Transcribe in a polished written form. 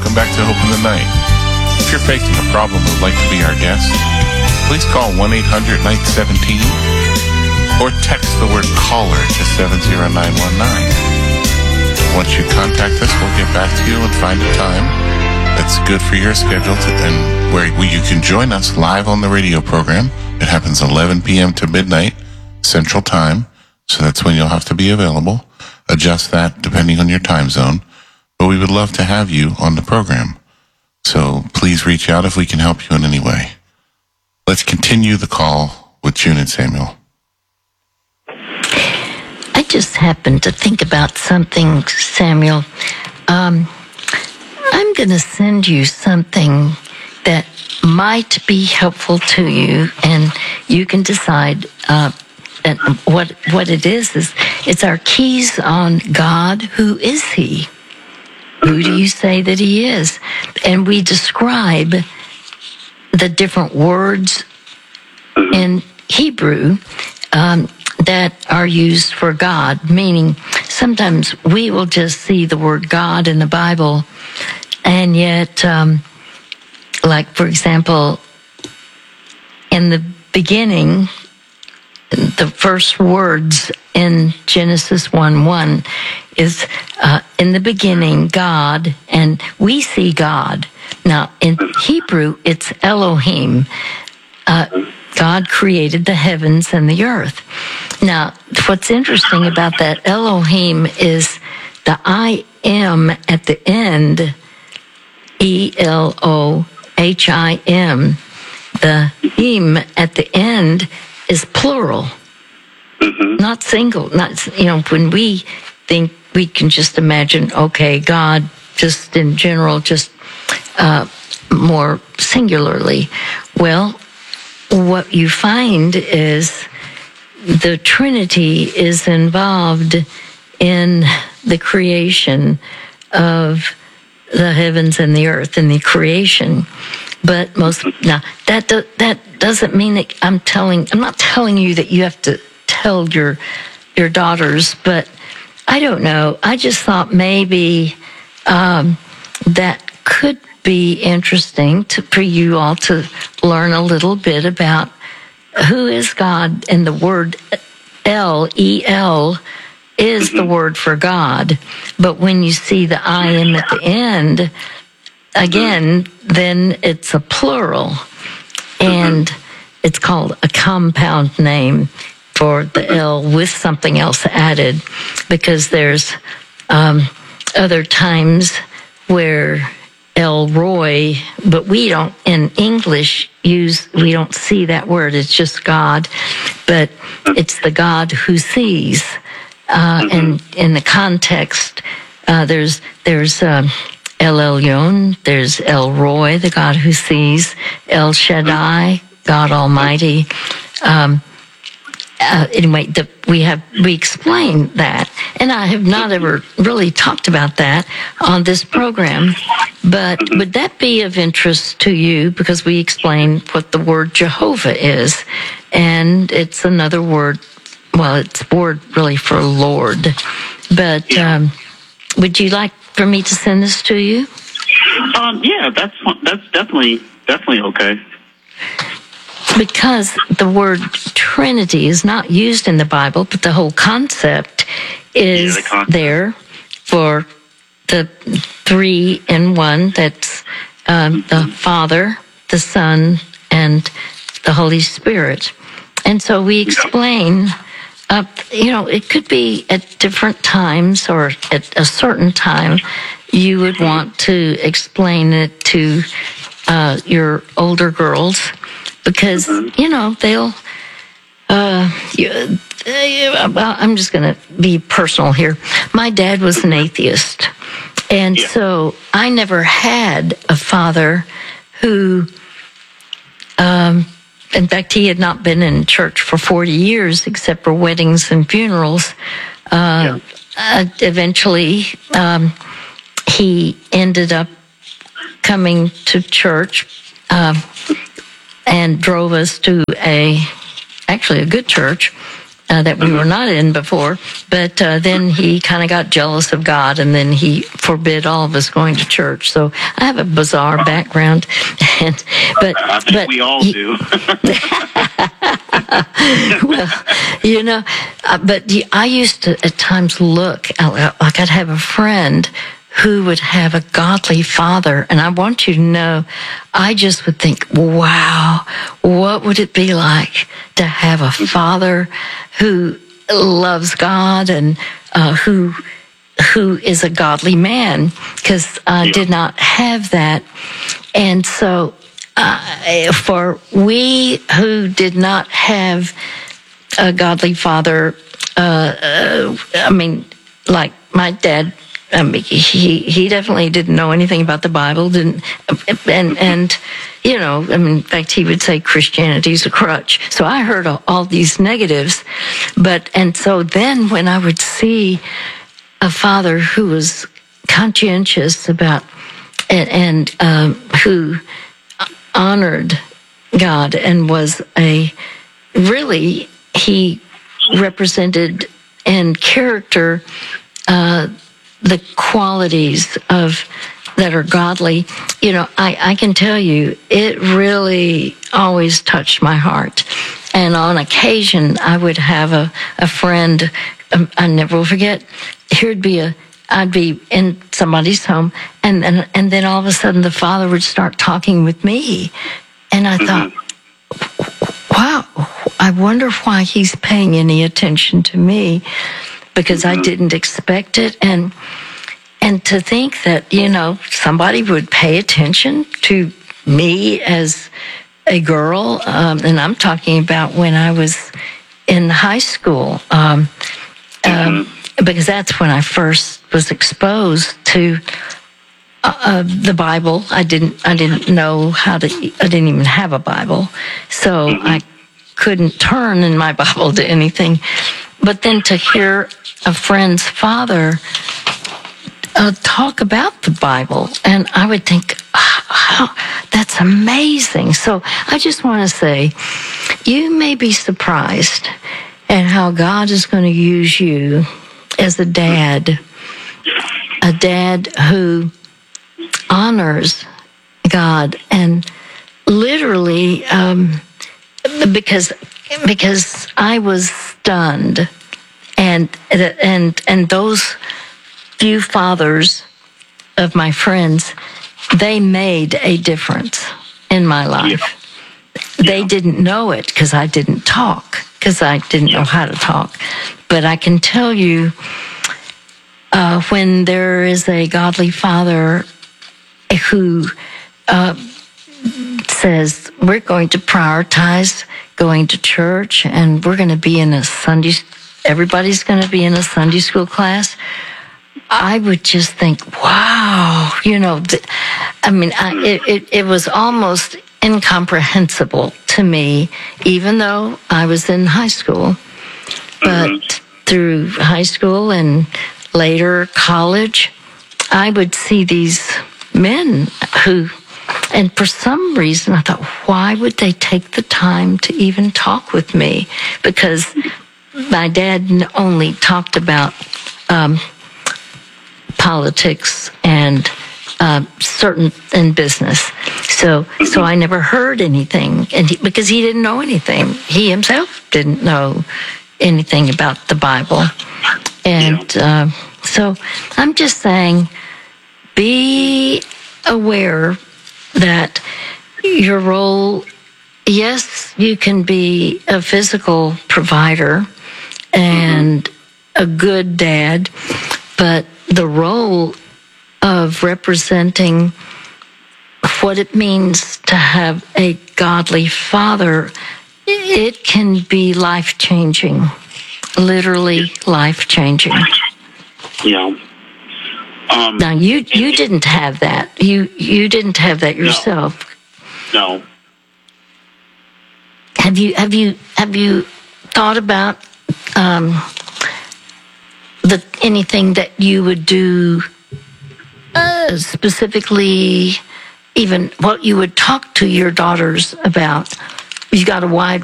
welcome back to Hope in the Night. If you're facing a problem and would like to be our guest, please call 1-800-NIGHT-17 or text the word caller to 70919. Once you contact us, we'll get back to you and find a time that's good for your schedule and where you can join us live on the radio program. It happens 11 p.m. to midnight Central Time, so that's when you'll have to be available. Adjust that depending on your time zone. But we would love to have you on the program. So please reach out if we can help you in any way. Let's continue the call with June and Samuel. I just happened to think about something, Samuel. I'm going to send you something that might be helpful to you, and you can decide what it is. It's our keys on God. Who is He? Who do you say that He is? And we describe the different words in Hebrew that are used for God, meaning sometimes we will just see the word God in the Bible, and yet, like, for example, in the beginning, the first words in Genesis 1:1 is, in the beginning, God, and we see God. Now, in Hebrew, it's Elohim. God created the heavens and the earth. Now, what's interesting about that Elohim is the I am at the end, Elohim. The him at the end is plural, not single. Not, when we think, we can just imagine, okay, God just in general, just more singularly. Well, what you find is the Trinity is involved in the creation of the heavens and the earth, and the creation. But now that doesn't mean that I'm not telling you that you have to tell your daughters, but I don't know. I just thought maybe that could be interesting for you all to learn a little bit about who is God, and the word El is the word for God. But when you see the I am at the end, again, then it's a plural, and it's called a compound name for the L with something else added, because there's other times where El Roy, but we don't in English we don't see that word. It's just God, but it's the God who sees. And in the context, there's El Elyon, there's El Roy, the God who sees, El Shaddai, God Almighty. Anyway, we explain that, and I have not ever really talked about that on this program, but would that be of interest to you? Because we explain what the word Jehovah is, and it's another word. Well, it's a word really for Lord, but would you like for me to send this to you? Yeah, that's definitely okay. Because the word Trinity is not used in the Bible, but the whole concept is there for the 3 in 1. That's the Father, the Son, and the Holy Spirit. And so we explain, it could be at different times or at a certain time you would want to explain it to your older girls, because, they'll, I'm just going to be personal here. My dad was an atheist. And so I never had a father who, in fact, he had not been in church for 40 years except for weddings and funerals. Eventually, he ended up coming to church and drove us to a good church. that we were not in before. But then he kind of got jealous of God, and then he forbid all of us going to church. So I have a bizarre background. But I think we all do. Well, but I used to at times look, like I'd have a friend who would have a godly father. And I want you to know, I just would think, wow, what would it be like to have a father who loves God and who is a godly man? Because I did not have that. And so for we who did not have a godly father, I mean, like my dad, he definitely didn't know anything about the Bible, and you know, I mean, in fact, he would say Christianity's a crutch. So I heard all these negatives, and so then when I would see a father who was conscientious about and who honored God and was he represented in character the qualities that are godly. You know, I can tell you, it really always touched my heart. And on occasion, I would have a friend, I never will forget, I'd be in somebody's home, and then all of a sudden the father would start talking with me. And I thought, wow, I wonder why he's paying any attention to me, because I didn't expect it. And to think that, you know, somebody would pay attention to me as a girl, and I'm talking about when I was in high school, because that's when I first was exposed to the Bible. I didn't know I didn't even have a Bible, so I couldn't turn in my Bible to anything. But then to hear a friend's father talk about the Bible, and I would think, wow, that's amazing. So I just want to say, you may be surprised at how God is going to use you as a dad who honors God, and literally, because I was stunned, and those few fathers of my friends, they made a difference in my life. They didn't know it because I didn't talk, because I didn't know how to talk. But I can tell you, when there is a godly father who says, we're going to prioritize going to church, and we're going to be in everybody's going to be in a Sunday school class, I would just think, wow, you know, it was almost incomprehensible to me, even though I was in high school. But through high school and later college, I would see these men who, and for some reason I thought, why would they take the time to even talk with me? Because my dad only talked about politics and certain in business. So I never heard anything, and because he didn't know anything, he himself didn't know anything about the Bible, and so I'm just saying, be aware that your role, yes, you can be a physical provider and a good dad, but the role of representing what it means to have a godly father, it can be life-changing, literally life-changing. Yeah. Now you didn't have that. You didn't have that yourself. No. Have you thought about anything that you would do specifically, even what you would talk to your daughters about? You've got a wide